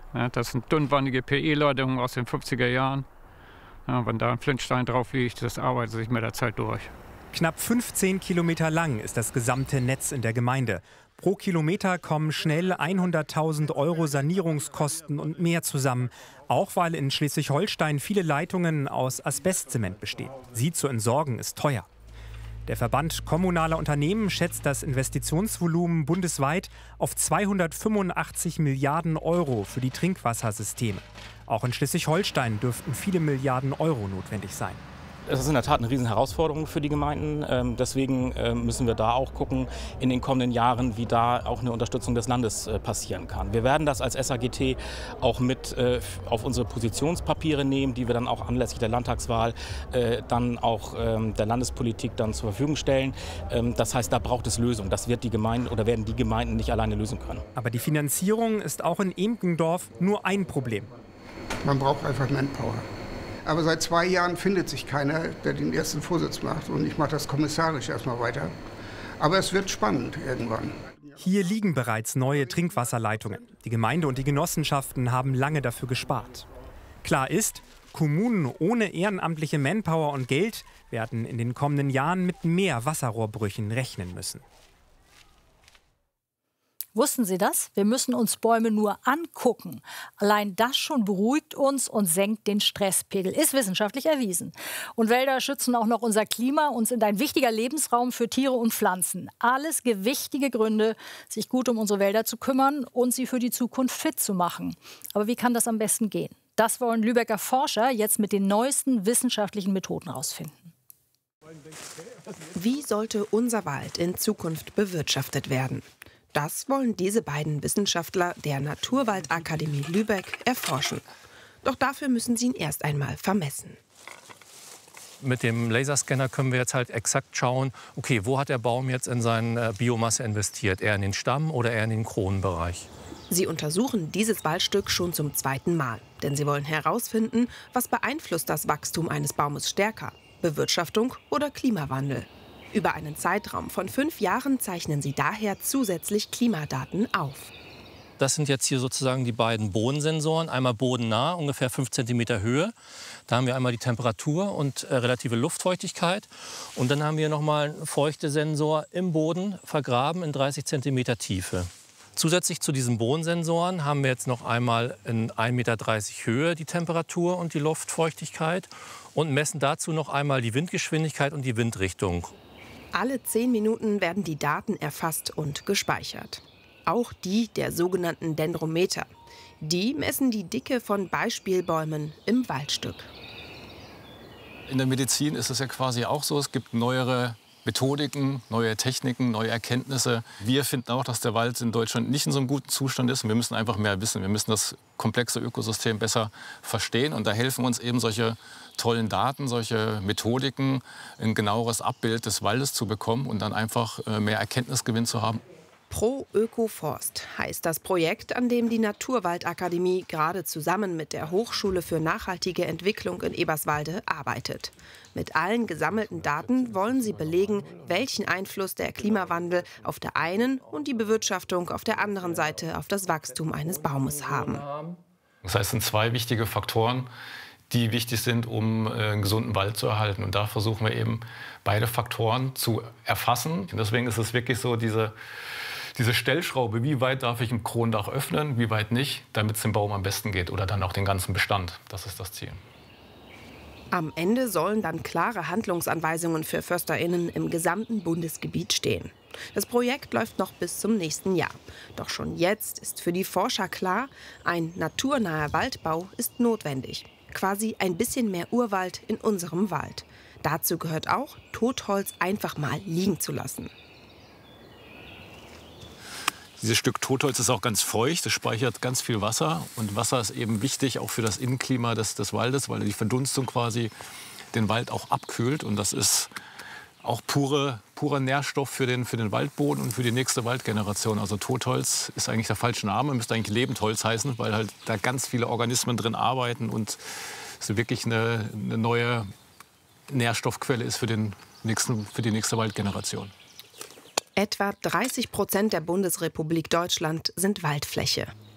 Ja, das sind dünnwandige PE-Leitungen aus den 50er Jahren. Ja, wenn da ein Flintstein drauf liegt, das arbeitet sich mit der Zeit durch. Knapp 15 Kilometer lang ist das gesamte Netz in der Gemeinde. Pro Kilometer kommen schnell 100.000 Euro Sanierungskosten und mehr zusammen. Auch weil in Schleswig-Holstein viele Leitungen aus Asbestzement bestehen. Sie zu entsorgen ist teuer. Der Verband kommunaler Unternehmen schätzt das Investitionsvolumen bundesweit auf 285 Milliarden Euro für die Trinkwassersysteme. Auch in Schleswig-Holstein dürften viele Milliarden Euro notwendig sein. Es ist in der Tat eine Riesenherausforderung für die Gemeinden. Deswegen müssen wir da auch gucken in den kommenden Jahren, wie da auch eine Unterstützung des Landes passieren kann. Wir werden das als SAGT auch mit auf unsere Positionspapiere nehmen, die wir dann auch anlässlich der Landtagswahl dann auch der Landespolitik dann zur Verfügung stellen. Das heißt, da braucht es Lösungen. Das wird die Gemeinden oder werden die Gemeinden nicht alleine lösen können. Aber die Finanzierung ist auch in Emkendorf nur ein Problem. Man braucht einfach Manpower. Aber seit 2 Jahren findet sich keiner, der den ersten Vorsitz macht. Und ich mache das kommissarisch erstmal weiter. Aber es wird spannend irgendwann. Hier liegen bereits neue Trinkwasserleitungen. Die Gemeinde und die Genossenschaften haben lange dafür gespart. Klar ist, Kommunen ohne ehrenamtliche Manpower und Geld werden in den kommenden Jahren mit mehr Wasserrohrbrüchen rechnen müssen. Wussten Sie das? Wir müssen uns Bäume nur angucken. Allein das schon beruhigt uns und senkt den Stresspegel. Ist wissenschaftlich erwiesen. Und Wälder schützen auch noch unser Klima und sind ein wichtiger Lebensraum für Tiere und Pflanzen. Alles gewichtige Gründe, sich gut um unsere Wälder zu kümmern und sie für die Zukunft fit zu machen. Aber wie kann das am besten gehen? Das wollen Lübecker Forscher jetzt mit den neuesten wissenschaftlichen Methoden herausfinden. Wie sollte unser Wald in Zukunft bewirtschaftet werden? Das wollen diese beiden Wissenschaftler der Naturwaldakademie Lübeck erforschen. Doch dafür müssen sie ihn erst einmal vermessen. Mit dem Laserscanner können wir jetzt halt exakt schauen, okay, wo hat der Baum jetzt in seine Biomasse investiert? Eher in den Stamm oder eher in den Kronenbereich? Sie untersuchen dieses Waldstück schon zum 2. Mal. Denn sie wollen herausfinden, was beeinflusst das Wachstum eines Baumes stärker? Bewirtschaftung oder Klimawandel? Über einen Zeitraum von 5 Jahren zeichnen sie daher zusätzlich Klimadaten auf. Das sind jetzt hier sozusagen die beiden Bodensensoren. Einmal bodennah, ungefähr 5 cm Höhe. Da haben wir einmal die Temperatur und relative Luftfeuchtigkeit. Und dann haben wir nochmal einen Feuchtesensor im Boden vergraben in 30 cm Tiefe. Zusätzlich zu diesen Bodensensoren haben wir jetzt noch einmal in 1,30 Meter Höhe die Temperatur und die Luftfeuchtigkeit und messen dazu noch einmal die Windgeschwindigkeit und die Windrichtung. Alle 10 Minuten werden die Daten erfasst und gespeichert. Auch die der sogenannten Dendrometer. Die messen die Dicke von Beispielbäumen im Waldstück. In der Medizin ist es ja quasi auch so, es gibt neuere Methodiken, neue Techniken, neue Erkenntnisse. Wir finden auch, dass der Wald in Deutschland nicht in so einem guten Zustand ist. Wir müssen einfach mehr wissen. Wir müssen das komplexe Ökosystem besser verstehen. Und da helfen uns eben solche tollen Daten, solche Methodiken, ein genaueres Abbild des Waldes zu bekommen und dann einfach mehr Erkenntnisgewinn zu haben. Pro Ökoforst heißt das Projekt, an dem die Naturwaldakademie gerade zusammen mit der Hochschule für nachhaltige Entwicklung in Eberswalde arbeitet. Mit allen gesammelten Daten wollen sie belegen, welchen Einfluss der Klimawandel auf der einen und die Bewirtschaftung auf der anderen Seite auf das Wachstum eines Baumes haben. Das heißt, es sind 2 wichtige Faktoren, die wichtig sind, um einen gesunden Wald zu erhalten. Und da versuchen wir eben beide Faktoren zu erfassen. Und deswegen ist es wirklich so, diese Stellschraube, wie weit darf ich ein Kronendach öffnen, wie weit nicht, damit es dem Baum am besten geht oder dann auch den ganzen Bestand. Das ist das Ziel. Am Ende sollen dann klare Handlungsanweisungen für FörsterInnen im gesamten Bundesgebiet stehen. Das Projekt läuft noch bis zum nächsten Jahr. Doch schon jetzt ist für die Forscher klar, ein naturnaher Waldbau ist notwendig. Quasi ein bisschen mehr Urwald in unserem Wald. Dazu gehört auch, Totholz einfach mal liegen zu lassen. Dieses Stück Totholz ist auch ganz feucht, es speichert ganz viel Wasser. Und Wasser ist eben wichtig auch für das Innenklima des Waldes, weil die Verdunstung quasi den Wald auch abkühlt. Und das ist auch purer Nährstoff für den Waldboden und für die nächste Waldgeneration. Also Totholz ist eigentlich der falsche Name, müsste eigentlich Lebendholz heißen, weil halt da ganz viele Organismen drin arbeiten und es wirklich eine neue Nährstoffquelle ist für die nächste Waldgeneration. Etwa 30% der Bundesrepublik Deutschland sind Waldfläche.